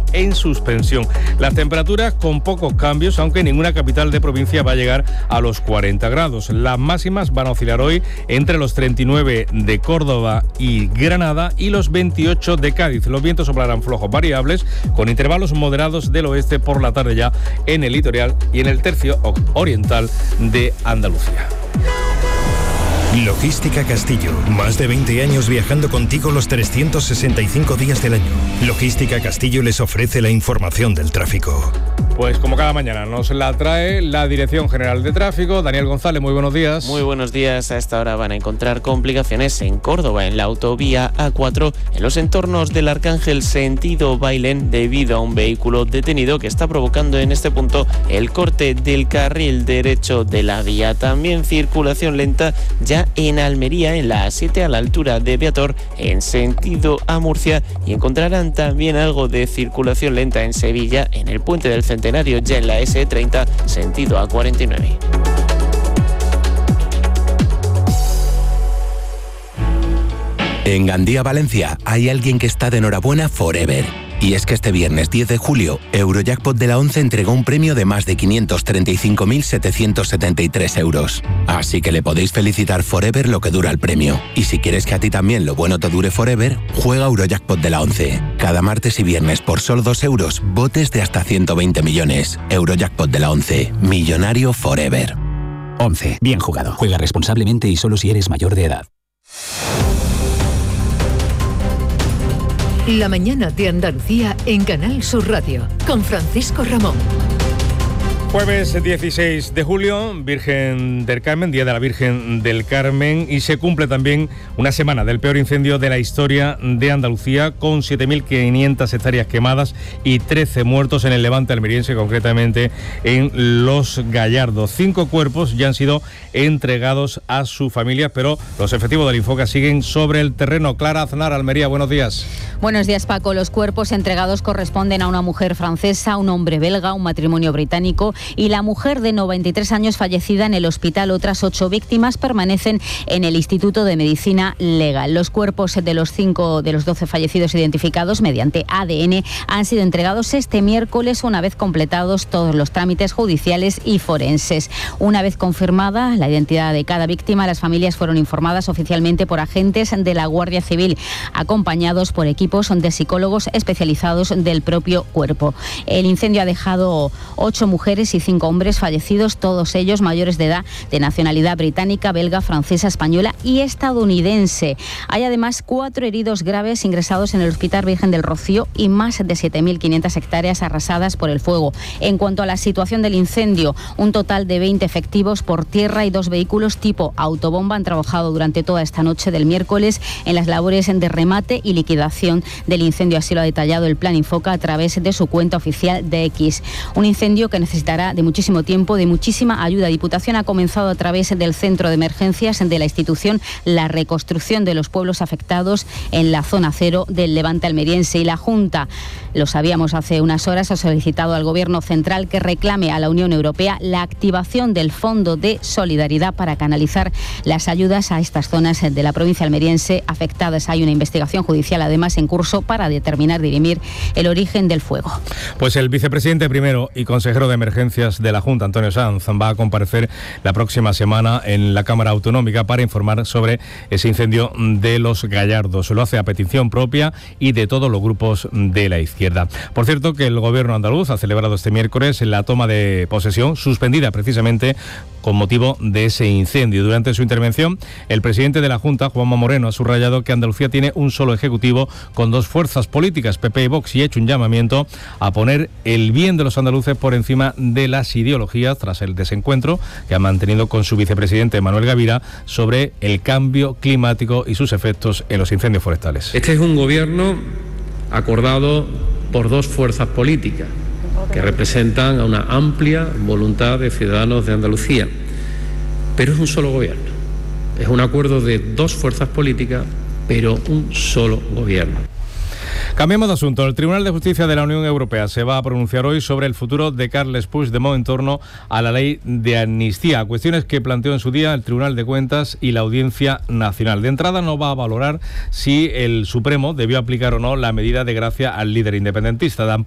en suspensión. Las temperaturas con pocos cambios, aunque ninguna capital de provincia va a llegar a los 40 grados. Las máximas van a oscilar hoy entre los 39 de Córdoba y Granada y los 28 de Cádiz. Los vientos soplarán flojos variables con intervalos moderados del oeste por la tarde ya en el litoral y en el tercio oriental de Andalucía. Logística Castillo. Más de 20 años viajando contigo los 365 días del año. Logística Castillo les ofrece la información del tráfico. Pues como cada mañana nos la trae la Dirección General de Tráfico. Daniel González, muy buenos días. Muy buenos días. A esta hora van a encontrar complicaciones en Córdoba, en la autovía A4, en los entornos del Arcángel sentido Bailén, debido a un vehículo detenido que está provocando en este punto el corte del carril derecho de la vía. También circulación lenta ya en Almería, en la A7 a la altura de Beator, en sentido a Murcia, y encontrarán también algo de circulación lenta en Sevilla, en el puente del Centenario, ya en la S30 sentido A49. En Gandía, Valencia, hay alguien que está de enhorabuena forever. Y es que este viernes 10 de julio, Eurojackpot de la 11 entregó un premio de más de 535.773 euros. Así que le podéis felicitar forever lo que dura el premio. Y si quieres que a ti también lo bueno te dure forever, juega Eurojackpot de la 11. Cada martes y viernes por solo 2 euros, botes de hasta 120 millones. Eurojackpot de la 11. Millonario forever. 11. Bien jugado. Juega responsablemente y solo si eres mayor de edad. La mañana de Andalucía en Canal Sur Radio, con Francisco Ramón. Jueves 16 de julio, Virgen del Carmen, Día de la Virgen del Carmen, y se cumple también una semana del peor incendio de la historia de Andalucía, con 7.500 hectáreas quemadas y 13 muertos en el Levante almeriense, concretamente en Los Gallardos. 5 cuerpos ya han sido entregados a su familia, pero los efectivos del Infoca siguen sobre el terreno. Clara Aznar, Almería, buenos días. Buenos días, Paco. Los cuerpos entregados corresponden a una mujer francesa, un hombre belga, un matrimonio británico y la mujer de 93 años fallecida en el hospital. Otras 8 víctimas permanecen en el Instituto de Medicina Legal. Los cuerpos de los 5 de los 12 fallecidos identificados mediante ADN han sido entregados este miércoles, una vez completados todos los trámites judiciales y forenses. Una vez confirmada la identidad de cada víctima, las familias fueron informadas oficialmente por agentes de la Guardia Civil, acompañados por equipos de psicólogos especializados del propio cuerpo. El incendio ha dejado 8 mujeres y 5 hombres fallecidos, todos ellos mayores de edad, de nacionalidad británica, belga, francesa, española y estadounidense. Hay además 4 heridos graves ingresados en el Hospital Virgen del Rocío y más de 7.500 hectáreas arrasadas por el fuego. En cuanto a la situación del incendio, un total de 20 efectivos por tierra y 2 vehículos tipo autobomba han trabajado durante toda esta noche del miércoles en las labores de remate y liquidación del incendio. Así lo ha detallado el Plan Infoca a través de su cuenta oficial de X. Un incendio que necesitará de muchísimo tiempo, de muchísima ayuda. Diputación ha comenzado a través del Centro de Emergencias de la institución la reconstrucción de los pueblos afectados en la zona cero del Levante almeriense, y la Junta, lo sabíamos hace unas horas, ha solicitado al Gobierno central que reclame a la Unión Europea la activación del Fondo de Solidaridad para canalizar las ayudas a estas zonas de la provincia almeriense afectadas. Hay una investigación judicial además en curso para determinar, dirimir el origen del fuego. Pues el vicepresidente primero y consejero de Emergencias de la Junta, Antonio Sanz, va a comparecer la próxima semana en la Cámara Autonómica para informar sobre ese incendio de Los Gallardos. Lo hace a petición propia y de todos los grupos de la izquierda. Por cierto, que el Gobierno andaluz ha celebrado este miércoles la toma de posesión, suspendida precisamente con motivo de ese incendio. Durante su intervención, el presidente de la Junta, Juanma Moreno, ha subrayado que Andalucía tiene un solo ejecutivo con 2 fuerzas políticas, PP y Vox, y ha hecho un llamamiento a poner el bien de los andaluces por encima de las ideologías tras el desencuentro que ha mantenido con su vicepresidente Manuel Gavira sobre el cambio climático y sus efectos en los incendios forestales. Este es un gobierno acordado por 2 fuerzas políticas que representan a una amplia voluntad de ciudadanos de Andalucía, pero es un solo gobierno. Es un acuerdo de 2 fuerzas políticas, pero un solo gobierno. Cambiamos de asunto. El Tribunal de Justicia de la Unión Europea se va a pronunciar hoy sobre el futuro de Carles Puigdemont en torno a la ley de amnistía, cuestiones que planteó en su día el Tribunal de Cuentas y la Audiencia Nacional. De entrada no va a valorar si el Supremo debió aplicar o no la medida de gracia al líder independentista. Tampoco